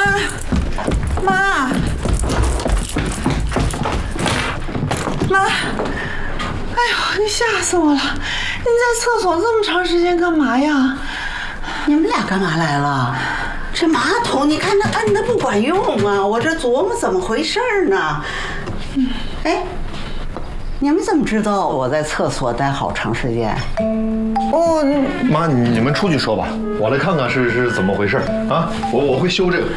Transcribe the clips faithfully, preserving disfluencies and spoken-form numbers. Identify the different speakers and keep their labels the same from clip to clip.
Speaker 1: 妈，妈，哎呦，你吓死我了！你在厕所这么长时间干嘛呀？
Speaker 2: 你们俩干嘛来了？这马桶你看它摁的不管用啊！我这琢磨怎么回事呢？嗯，哎，你们怎么知道我在厕所待好长时间？
Speaker 1: 哦，
Speaker 3: 妈，你们出去说吧，我来看看是是怎么回事啊！我我会修这个。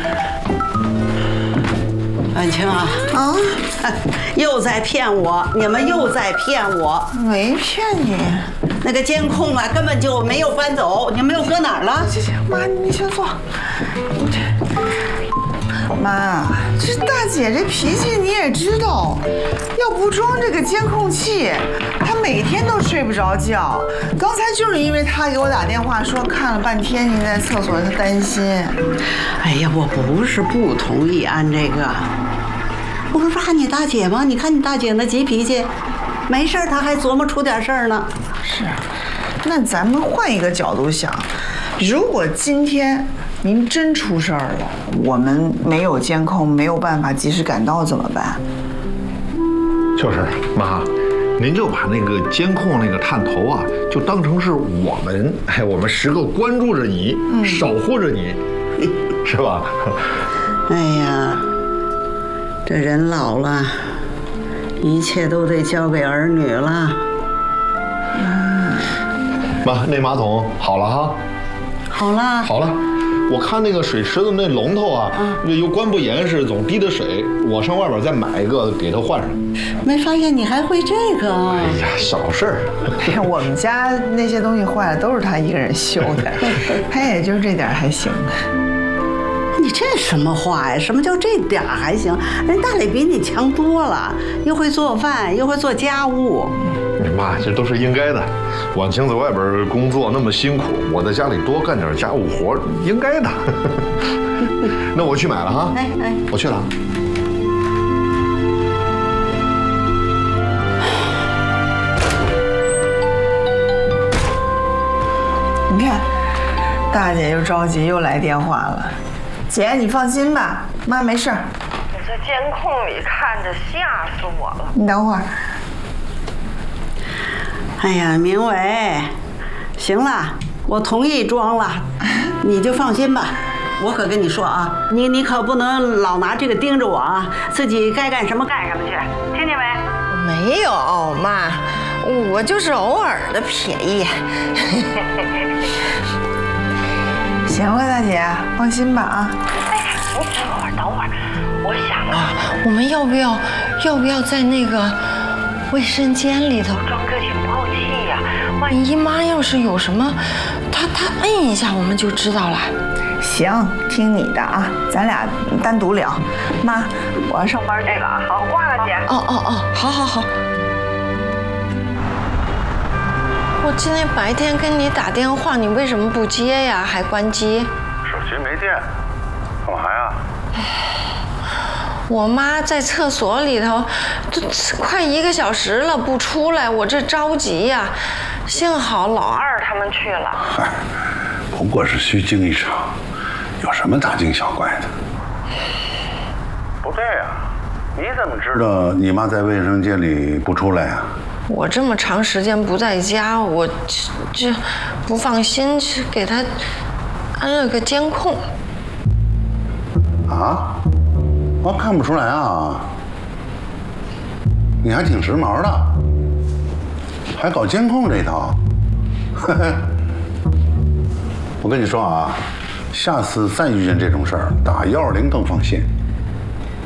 Speaker 2: 婉清啊，啊，又在骗我！你们又在骗我！
Speaker 1: 没骗你，
Speaker 2: 那个监控啊，根本就没有搬走，你们又搁哪儿了？
Speaker 1: 行行，妈，你先坐。妈，这大姐这脾气你也知道，要不装这个监控器，她每天都睡不着觉。刚才就是因为她给我打电话说看了半天您在厕所，她担心。
Speaker 2: 哎呀，我不是不同意安这个，我不是怕你大姐吗？你看你大姐那急脾气，没事她还琢磨出点事儿呢。
Speaker 1: 是，那咱们换一个角度想，如果今天您真出事儿了，我们没有监控，没有办法及时赶到怎么办？
Speaker 3: 就是妈，您就把那个监控那个探头啊，就当成是我们，哎，我们时刻关注着你，嗯、守护着你，是吧？
Speaker 2: 哎呀，这人老了，一切都得交给儿女了。
Speaker 3: 嗯，妈，那马桶好了哈。
Speaker 2: 好了，
Speaker 3: 好了。我看那个水池子那龙头啊，那、嗯、又关不严实，总滴的水。我上外边再买一个给它换上。
Speaker 2: 没发现你还会这个？
Speaker 3: 哎呀，小事儿。
Speaker 1: 哎呀，我们家那些东西坏了都是他一个人修的，他也就这点还行。
Speaker 2: 你这什么话呀？什么叫这点还行？人大磊比你强多了，又会做饭，又会做家务。
Speaker 3: 妈，这都是应该的。婉清在外边工作那么辛苦，我在家里多干点家务活，应该的。那我去买了哈。哎哎，我去了。
Speaker 1: 你看，大姐又着急又来电话了。姐，你放心吧，妈没事儿。
Speaker 4: 我在监控里看着，吓死我了。
Speaker 1: 你等会儿。
Speaker 2: 哎呀，明伟，行了，我同意装了，你就放心吧。我可跟你说啊，你你可不能老拿这个盯着我啊，自己该干什么干什么去，听见没？
Speaker 4: 没有，妈，我就是偶尔的瞥一眼。
Speaker 1: 行了，大姐，放心吧啊。
Speaker 4: 哎，你等会儿，等会儿，我想啊，我们要不要，要不要在那个卫生间里头装个警报器呀？万一姨妈要是有什么，她她摁一下，我们就知道了。
Speaker 1: 行，听你的啊，咱俩单独聊。妈，我要上班去了啊。好，挂了，姐。
Speaker 4: 哦哦哦，好好好。我今天白天跟你打电话，你为什么不接呀？还关机？
Speaker 5: 手机没电，干嘛呀？
Speaker 4: 我妈在厕所里头，都快一个小时了不出来，我这着急呀。幸好老二他们去了。
Speaker 5: 嗨，不过是虚惊一场，有什么大惊小怪的？不对呀，你怎么知道你妈在卫生间里不出来呀？
Speaker 4: 我这么长时间不在家，我这不放心，去给她安了个监控。
Speaker 5: 啊？我看不出来啊，你还挺时髦的，还搞监控这一套。我跟你说啊，下次再遇见这种事儿，打幺二零更放心。